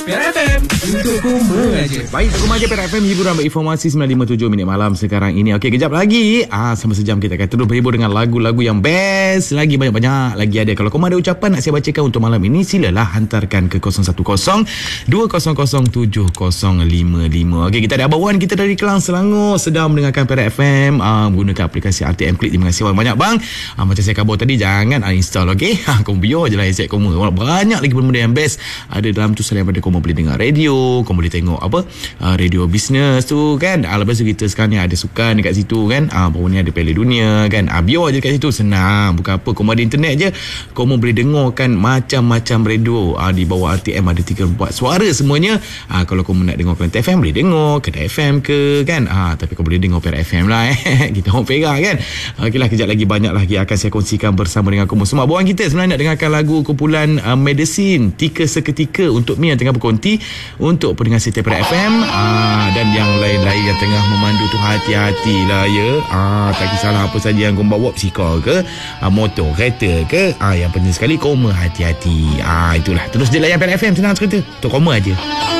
Perak FM untuk Koma aja. Baik, Koma aja Perak FM, hiburan berinformasi 9.57 minit malam sekarang ini. Okey, kejap lagi sama sejam kita akan terus berhibur dengan lagu-lagu yang best lagi, banyak-banyak lagi ada. Kalau Koma ada ucapan nak saya bacakan untuk malam ini, silalah hantarkan ke 010-200-7055. Okey, kita ada Abang Wan kita dari Kelang, Selangor, sedang mendengarkan Perak FM menggunakan aplikasi RTM Klik. Terima kasih banyak bang. Macam saya khabar tadi, jangan uninstall, okey. Kau biar je lah headset Koma. Banyak lagi benda-benda yang best ada dalam tu. Selain pada Koma boleh dengar radio, kau boleh tengok radio bisnes tu kan. Lepas tu kita sekarang ni ada sukan dekat situ kan. Baru ni ada Piala Dunia kan. Biar je dekat situ, senang, bukan apa. Kau ada internet je, kau boleh dengarkan macam-macam radio di bawah RTM. Ada 3-4 suara semuanya. Kalau kau nak dengar Kelantan FM, boleh dengar Kedah FM ke kan. Tapi kau boleh dengar Perak FM lah kita orang Perak kan. Okeylah, kejap lagi banyak lagi akan saya kongsikan bersama dengan kamu semua. Buang kita sebenarnya nak dengarkan lagu kumpulan Medicine, Tika Seketika, untuk mi yang tengah berkonti, untuk pendengar setia Perak FM dan yang lain-lain yang tengah memandu tu, hati-hatilah ya. Tak kisahlah apa saja yang kau bawa, basikal ke, motor, kereta ke, yang penting sekali Koma hati-hati. Itulah, terus je layan Perak FM, senang cerita, untuk Koma aja.